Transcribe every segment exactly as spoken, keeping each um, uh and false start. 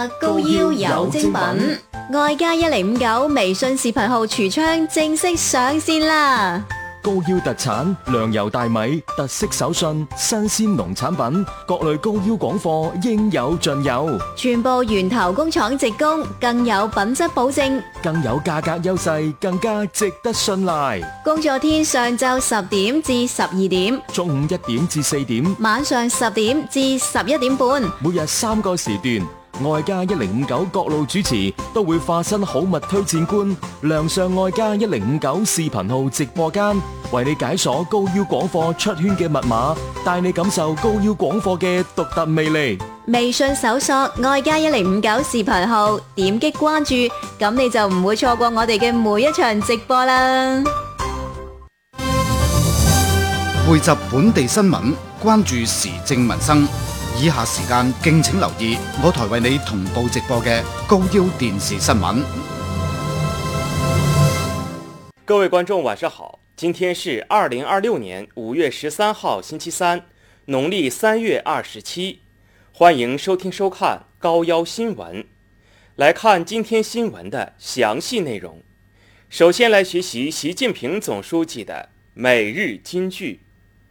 高腰有精品。愛家一零五九微信視頻號櫥窗正式上線啦！ 高腰特產糧油大米，特色手信，新鮮農產品，各類高腰廣貨應有盡有， 全部源頭工廠直供，更有品質保證， 更有價格優勢，更加值得信賴。 工作天上晝十點至十二點， 中午一點至四點， 晚上十點至十一點半， 每日三個時段。愛家一零五九各路主持都會化身好物推薦官，亮相愛家一零五九視頻號直播間，為你解鎖高腰廣貨出圈嘅密碼，帶你感受高腰廣貨嘅獨特魅力。 微信搜索愛家一零五九視頻號，點擊關注，咁你就唔會錯過我哋嘅每一場直播啦。 匯集本地新聞，關注時政民生。以下時間敬請留意我台為你同步直播嘅高腰電視新聞。 各位觀眾晚上好，今天是二零二六年五月十三號星期三，農曆三月二十七，歡迎收聽收看高腰新聞。來看今天新聞的詳細內容。首先來學習習近平總書記的每日金句。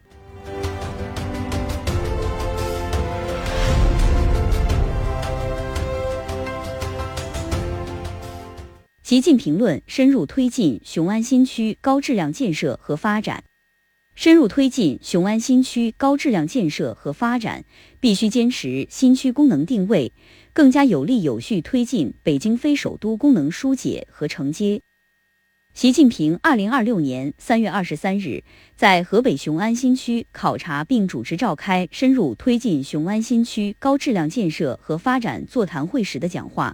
習近平論深入推進雄安新區高質量建設和發展。深入推進雄安新區高質量建設和發展，必須堅持新區功能定位，更加有力有序推進北京非首都功能疏解和承接。習近平二零二六年三月二十三日在河北雄安新區考察並主持召開深入推進雄安新區高質量建設和發展座談會時的講話。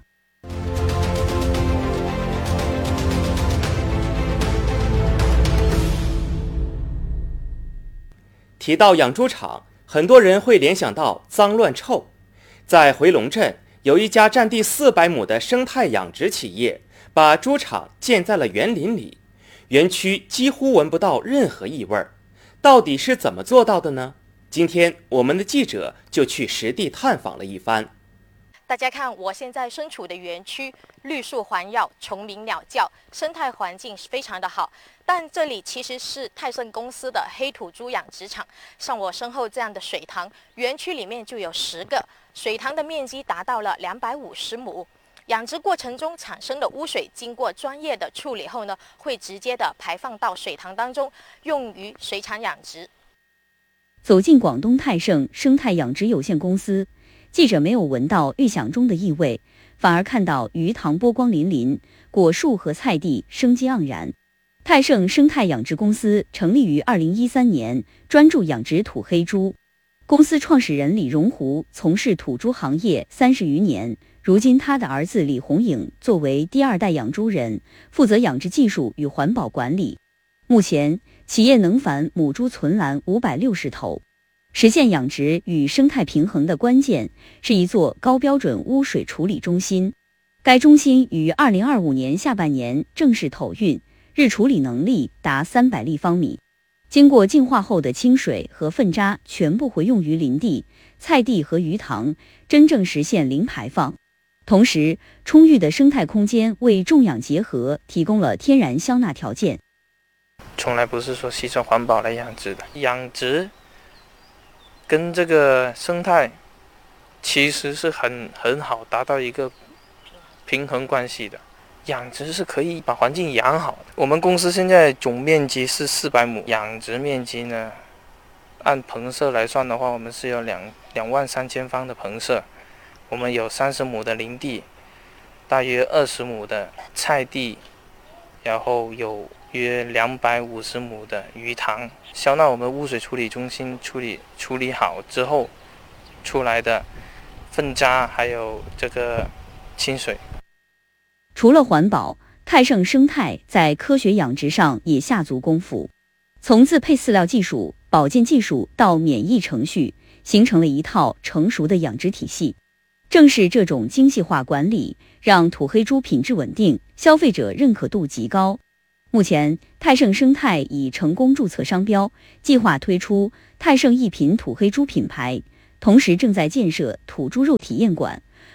提到養豬場，很多人會聯想到髒亂臭。在回龍鎮，有一家佔地四百畝的生態養殖企業，把豬場建在了園林裡，園區幾乎聞不到任何異味。到底是怎麼做到的呢？今天我們的記者就去實地探訪了一番。 大家看，我現在身處的園區，綠樹環繞，蟲鳴鳥叫，生態環境非常的好。但這裡其實是泰盛公司的黑土豬養殖場。像我身後這樣的水塘，園區裡面就有十個，水塘的面積達到了兩百五十畝。養殖過程中產生的污水，經過專業的處理後呢，會直接的排放到水塘當中，用於水產養殖。 走進廣東泰盛生態養殖有限公司，記者沒有聞到預想中的異味，反而看到魚塘波光粼粼，果樹和菜地生機盎然。泰盛生態養殖公司成立於二零一三年，專注養殖土黑豬。公司創始人李榮湖從事土豬行業三十餘年，如今他的兒子李紅影作為第二代養豬人，負責養殖技術與環保管理。目前，企業能繁母豬存欄五百六十頭。實現養殖與生態平衡的關鍵是一座高標準污水處理中心。該中心於二零二五年下半年正式投運，日處理能力達三百立方米。經過淨化後的清水和糞渣全部回用於林地、菜地和魚塘，真正實現零排放。同時，充裕的生態空間為種養結合提供了天然消納條件。 從來不是說犧牲環保來養殖的，養殖跟這個生態其實是很很好達到一個平衡關係的。養殖是可以把環境養好的。我們公司現在總面積是四百畝，養殖面積呢，按棚舍來算的話，我們是有兩兩萬三千方的棚舍。我們有三十畝的林地，大約二十畝的菜地，然後有約兩百五十畝的魚塘。消納我們污水處理中心處理處理好之後出來的糞渣，還有這個清水。 除了環保，泰盛生態在科學養殖上也下足功夫，從自配飼料技術、保健技術到免疫程序，形成了一套成熟的養殖體系。正是這種精細化管理，讓土黑豬品質穩定，消費者認可度極高。目前，泰盛生態已成功註冊商標，計劃推出泰盛一品土黑豬品牌，同時正在建設土豬肉體驗館，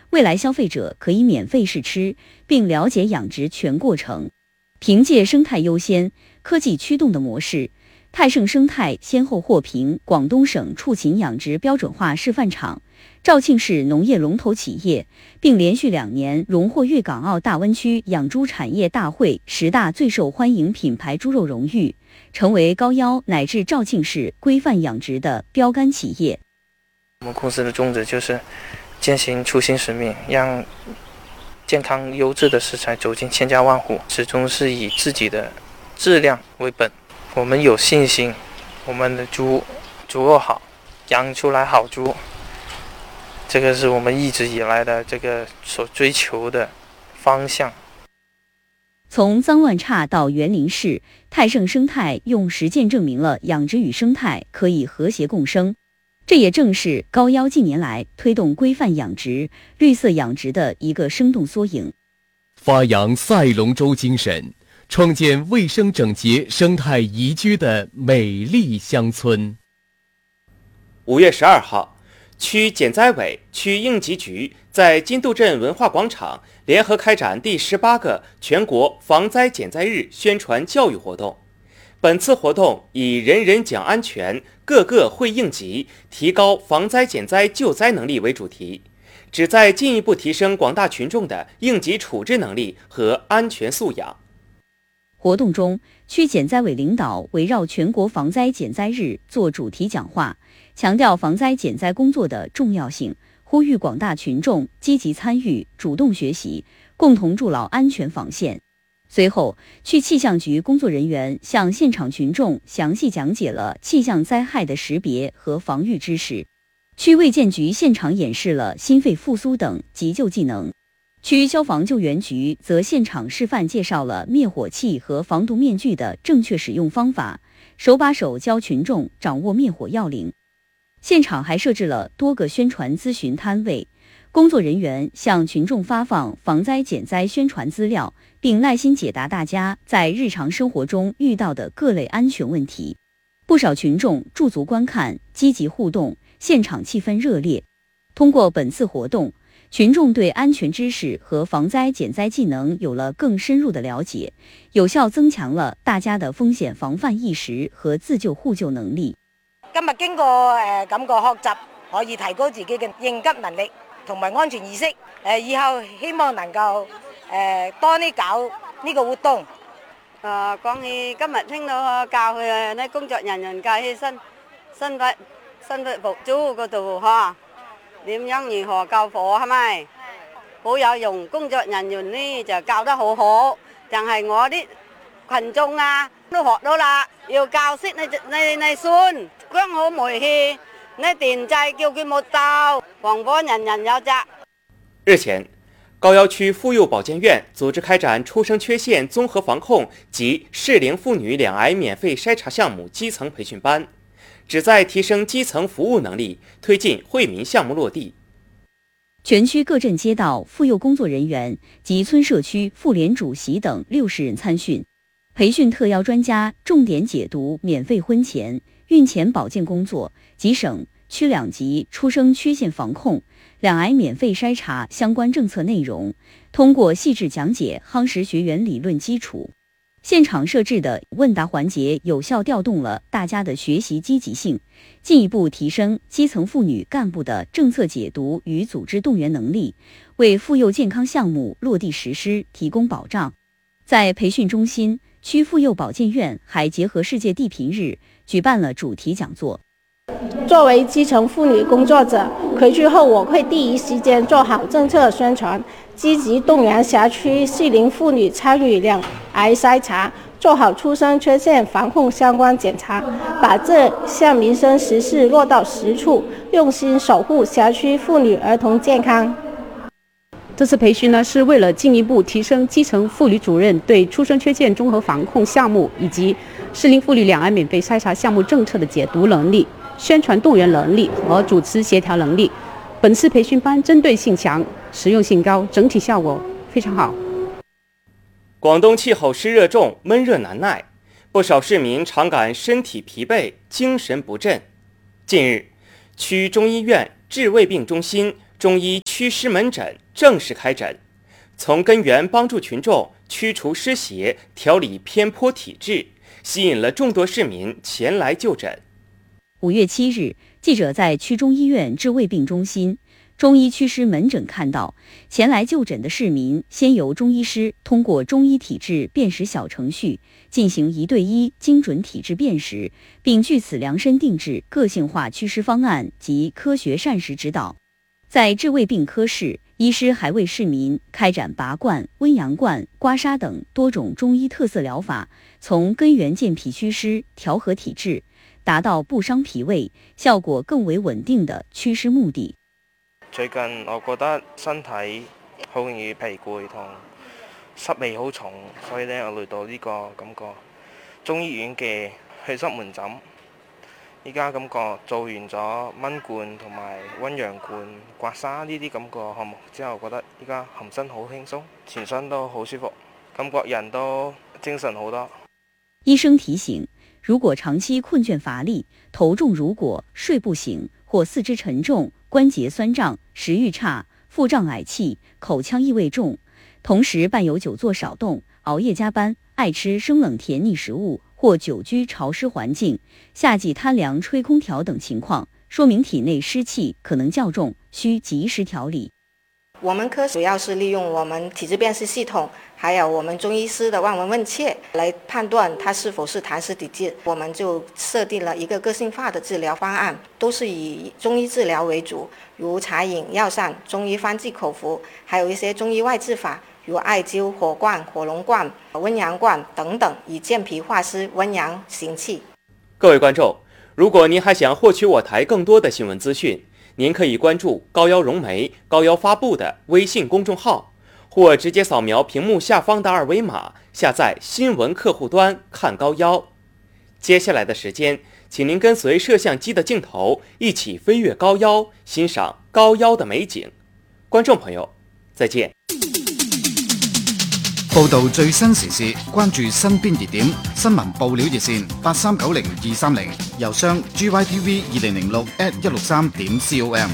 未来消费者可以免费试吃，并了解养殖全过程。凭借生态优先、科技驱动的模式，泰盛生态先后获评广东省畜禽养殖标准化示范场、肇庆市农业龙头企业，并连续两年荣获粤港澳大湾区养猪产业大会十大最受欢迎品牌猪肉荣誉，成为高腰乃至肇庆市规范养殖的标杆企业。 我们公司的宗旨就是践行初心使命，让健康优质的食材走进千家万户，始终是以自己的质量为本。我们有信心，我们的猪猪肉好，养出来好猪，这个是我们一直以来的这个所追求的方向。 从脏乱差到园林式，泰盛生态用实践证明了养殖与生态可以和谐共生。这也正是高腰近年来推动规范养殖、绿色养殖的一个生动缩影。 发扬赛龙舟精神，创建卫生整洁、生态宜居的美丽乡村。 五月十二号，区减灾委、区应急局在金渡镇文化广场联合开展第十八个全国防灾减灾日宣传教育活动。本次活动以“人人讲安全，个个会应急，提高防灾减灾救灾能力”为主题，旨在进一步提升广大群众的应急处置能力和安全素养。 活动中，区减灾委领导围绕全国防灾减灾日做主题讲话，强调防灾减灾工作的重要性，呼吁广大群众积极参与、主动学习，共同筑牢安全防线。随后，区气象局工作人员向现场群众详细讲解了气象灾害的识别和防御知识。区卫健局现场演示了心肺复苏等急救技能。区消防救援局则现场示范介绍了灭火器和防毒面具的正确使用方法，手把手教群众掌握灭火要领。现场还设置了多个宣传咨询摊位，工作人员向群众发放防灾减灾宣传资料，并耐心解答大家在日常生活中遇到的各类安全问题。不少群众驻足观看，积极互动，现场气氛热烈。通过本次活动，群众对安全知识和防灾减灾技能有了更深入的了解，有效增強了大家的風險防範意識和自救互救能力。 今日經過誒咁個學習，可以提高自己嘅應急能力同埋安全意識。誒以後希望能夠誒多啲搞呢個活動。 誒講起今日聽到教佢啲工作人員教起身身法身法服組嗰度嚇。點樣如何救火係咪？好有用，工作人員呢就教得好好，但係我啲群眾啊都學到啦，要教識你你你孫，關好煤氣，你電掣叫佢冇鬥，防火人人有責。 日前，高腰区妇幼保健院组织开展出生缺陷综合防控及适龄妇女两癌免费筛查项目基层培训班，旨在提升基层服务能力，推进惠民项目落地。 全区各镇街道妇幼工作人员及村社区妇联主席等六十人参训，培训特邀专家重点解读免费婚前、孕前保健工作及省区两级出生缺陷防控、两癌免费筛查相关政策内容，通过细致讲解夯实学员理论基础。现场设置的问答环节有效调动了大家的学习积极性，进一步提升基层妇女干部的政策解读与组织动员能力，为妇幼健康项目落地实施提供保障。在培训中心，区妇幼保健院还结合世界地贫日举办了主题讲座。 作为基层妇女工作者，回去后我会第一时间做好政策宣传，积极动员辖区适龄妇女参与两癌筛查，做好出生缺陷防控相关检查，把这项民生实事落到实处，用心守护辖区妇女儿童健康。 这次培训呢，是为了进一步提升基层妇女主任对出生缺陷综合防控项目以及适龄妇女两癌免费筛查项目政策的解读能力、宣传动员能力和主持协调能力。本次培训班针对性强，实用性高，整体效果非常好。 广东气候湿热重，闷热难耐，不少市民常感身体疲惫、精神不振。近日，区中医院治胃病中心中医祛湿门诊正式开诊，从根源帮助群众驱除湿邪，调理偏颇体质，吸引了众多市民前来就诊。 五月七日，记者在区中医院治胃病中心中医祛湿门诊看到，前来就诊的市民先由中医师通过中医体质辨识小程序进行一对一精准体质辨识，并据此量身定制个性化祛湿方案及科学膳食指导。在治胃病科室，医师还为市民开展拔罐、温阳罐、刮痧等多种中医特色疗法，从根源健脾祛湿、调和體質，達到不傷脾胃、效果更為穩定的祛濕目的。 最近我覺得身體好容易疲攰同濕味好重，所以呢我嚟到呢個感覺中醫院嘅祛濕門診。依家感覺做完咗蚊罐同埋温陽罐、刮痧呢啲感覺項目之後，覺得依家含身好輕鬆，全身都好舒服，感覺人都精神好多。 醫生提醒，如果長期困倦乏力、頭重如裹、睡不醒或四肢沉重、關節酸脹、食慾差、腹脹嗳氣、口腔異味重，同時伴有久坐少動、熬夜加班、愛吃生冷甜膩食物或久居潮濕環境、夏季貪涼吹空調等情況，說明體內濕氣可能較重，需及時調理。 我們科主要是利用我們體質辨識系統，還有我們中醫師的望聞問切來判斷它是否是痰濕體質。我們就設定了一個個性化的治療方案，都是以中醫治療為主，如茶飲、藥膳、中醫方劑口服，還有一些中醫外治法，如艾灸、火罐、火龍罐、溫陽罐等等，以健脾化濕、溫陽行氣。 各位觀眾，如果您還想獲取我台更多的新聞資訊，您可以關注高腰溶酶、高腰發布的微信公眾號，或直接掃描屏幕下方的二維碼，下載新聞客戶端看高腰。接下來的時間，請您跟隨攝像機的鏡頭一起飛越高腰，欣賞高腰的美景。觀眾朋友，再見。 報道最新時事，關注身邊熱點，新聞報料熱線八三九零二三零，郵箱 g y t v 二零零六 at 一六三點 com。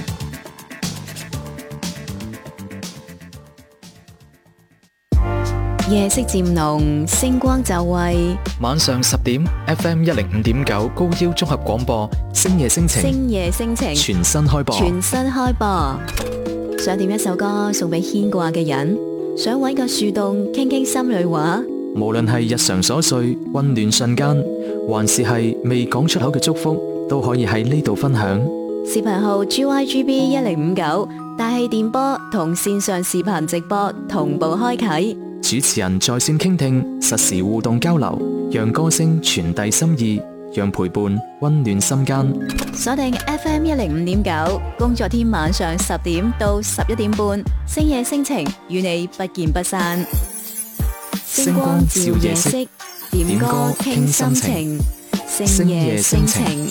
夜色漸濃，星光就位。 晚上十點 ，F M 一零五點九高腰綜合廣播，星夜星情， 星夜星情， 全新開播， 全新開播。想點一首歌送俾牽掛嘅人，想搵個樹洞傾傾心裏話。 無論係日常瑣碎、溫暖瞬間，還是係未講出口嘅祝福，都可以喺呢度分享。 視頻號 G Y G B 一零五九，大氣電波同線上視頻直播同步開啟。 主持人在線傾聽，實時互動交流，讓歌聲傳遞心意，讓陪伴溫暖心間。 鎖定 F M 一零五點九，工作天晚上十點到十一點半，星夜星情與你不見不散。星光照夜色，點歌傾心情，星夜星情。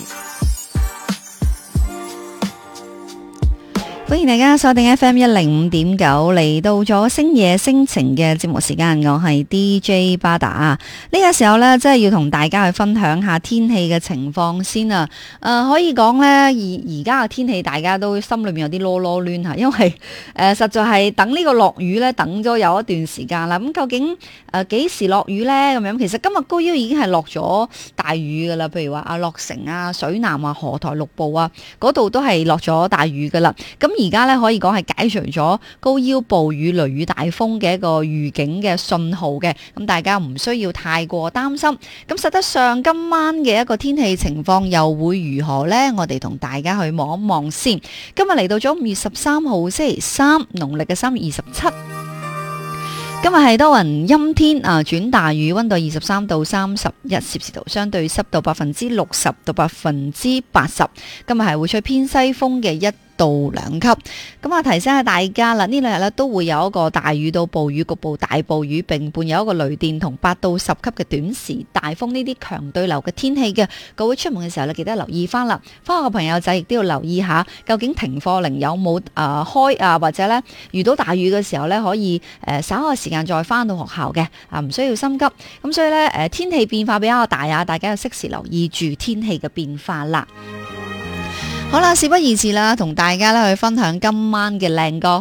歡迎大家鎖定 F M 一零五點九，嚟到咗星夜星情嘅節目時間，我係 D J 巴達啊。呢個時候呢，真係要同大家去分享下天氣嘅情況先啊。誒、呃，可以講呢，而而家嘅天氣，大家都心裏面有啲囉囉攣吓，因為誒、呃、實在係等呢個落雨呢，等咗有一段時間啦。咁究竟誒幾、呃、時落雨呢？咁樣其實今日高腰已經係落咗大雨噶啦，譬如話阿樂城啊、水南啊、河台綠埔啊，嗰度都係落咗大雨噶啦。咁而家咧可以講係解除咗高腰暴雨、雷雨大風嘅一個預警嘅信號嘅，咁大家唔需要太過擔心。咁實質上今晚嘅一個天氣情況又會如何呢？我哋同大家去望一望先。今日嚟到咗五月十三號星期三，農曆嘅三月二十七。今日係多雲陰天啊，轉大雨，溫度二十三到三十一攝氏度，相對濕度百分之六十到百分之八十。今日係會吹偏西風嘅一到兩級。咁啊，提醒下大家啦，呢兩日咧都會有一個大雨到暴雨，局部大暴雨，並伴有一個雷電同八到十級嘅短時大風呢啲強對流嘅天氣嘅。各位出門嘅時候咧，記得留意翻啦。翻學嘅朋友仔亦都要留意下，究竟停課鈴有冇誒、呃、開啊？或者咧遇到大雨嘅時候咧，可以誒、呃、稍後時間再翻到學校嘅啊，唔需要心急。咁所以咧誒、呃、天氣變化比較大啊，大家要適時留意住天氣嘅變化啦。 好啦，事不宜遲啦，同大家咧去分享今晚嘅靚歌。